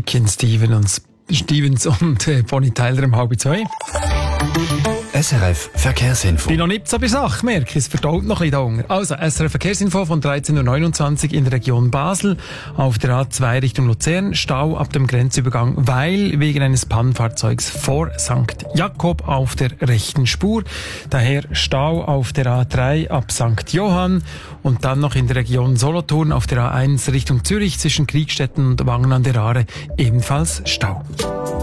Ken Stevens und Bonnie Tyler um 1:30. SRF Verkehrsinfo. Bin noch nicht so bei Sache, merke ich. Es verdaut noch ein bisschen da unten. Also, SRF Verkehrsinfo von 13.29 Uhr in der Region Basel. Auf der A2 Richtung Luzern. Stau ab dem Grenzübergang Weil wegen eines Pannenfahrzeugs vor St. Jakob auf der rechten Spur. Daher Stau auf der A3 ab St. Johann. Und dann noch in der Region Solothurn auf der A1 Richtung Zürich zwischen Kriegstetten und Wangen an der Aare ebenfalls Stau.